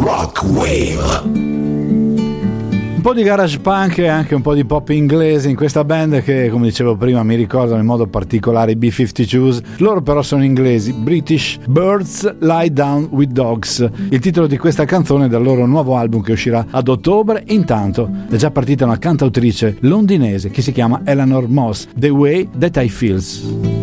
Rock Wave. Un po' di garage punk e anche un po' di pop inglese in questa band che, come dicevo prima, mi ricordano in modo particolare i B-52s. Loro però sono inglesi, British Birds Lie Down with Dogs, il titolo di questa canzone dal loro nuovo album che uscirà ad ottobre. Intanto è già partita una cantautrice londinese che si chiama Eleanor Moss, The Way That I Feels.